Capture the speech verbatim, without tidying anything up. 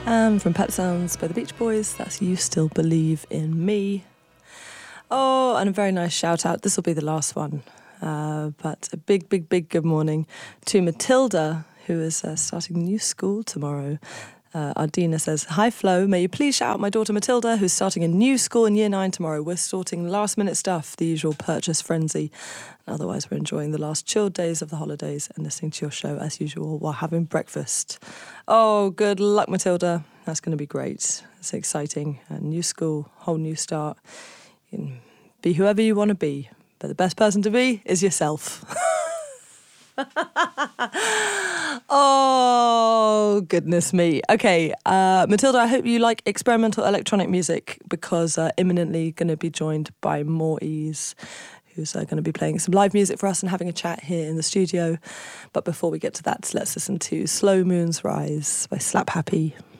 And from Pet Sounds by the Beach Boys, that's You Still Believe in Me. Oh, and a very nice shout out. This will be the last one. Uh, but a big, big, big good morning to Matilda, who is uh, starting new school tomorrow. Uh, Ardina says, "Hi Flo, may you please shout out my daughter Matilda, who's starting a new school in year nine tomorrow. We're sorting last minute stuff, the usual purchase frenzy. Otherwise, we're enjoying the last chilled days of the holidays and listening to your show as usual while having breakfast." Oh, good luck, Matilda. That's going to be great. It's exciting. A new school, whole new start. You can be whoever you want to be, but the best person to be is yourself. Oh, goodness me. Okay, uh, Matilda, I hope you like experimental electronic music, because uh, imminently going to be joined by Moreys, who's uh, going to be playing some live music for us and having a chat here in the studio. But before we get to that, let's listen to Slow Moon's Rise by Slap Happy.